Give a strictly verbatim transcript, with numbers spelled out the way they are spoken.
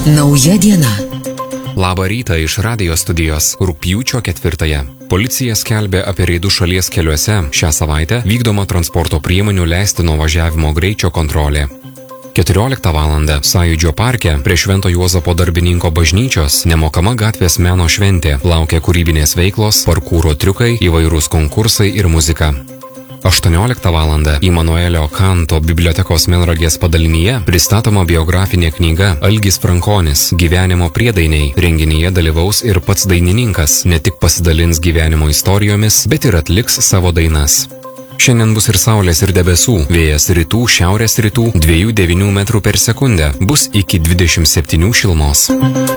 Nauja diena. Labą rytą iš radijo studijos rugpjūčio ketvirtąją. Policija skelbė apie reidus šalies keliuose. Šią savaitę vykdoma transporto priemonių leistino važiavimo greičio kontrolė. keturioliktą valandą Sąjūdžio parke prie Švento Juozapo darbininko bažnyčios nemokama gatvės meno šventė. Laukia kūrybinės veiklos, parkūro triukai, įvairūs konkursai ir muzika. aštuonioliktą valandą Imanuelio Kanto bibliotekos Melnragės padalinyje pristatoma biografinė knyga Algis Frankonis gyvenimo priedainiai. Renginyje dalyvaus ir pats dainininkas, ne tik pasidalins gyvenimo istorijomis, bet ir atliks savo dainas. Šiandien bus ir saulės ir debesų, vėjas rytų, šiaurės rytų, dviejų devynių metrų per sekundę, bus iki dvidešimt septynių šilumos.